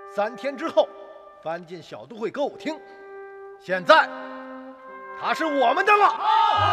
3天之后搬进小都会歌舞厅。现在他是我们的了。